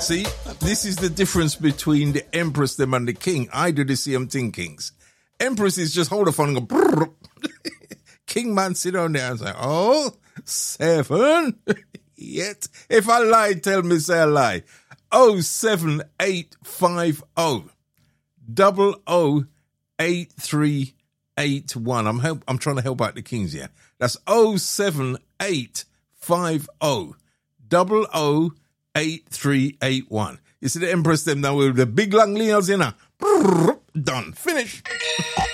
See, this is the difference between the Empress them and the King. I do the same thing, Kings. Empress is just hold the phone and go, brrr. King man sit down there and say, oh, 7. Yet, if I lie, tell me say I lie. 07850 008381. I'm trying to help out the Kings here. That's 07850 008381. You see the Empress them now with the big long nails in her. Done. Finish.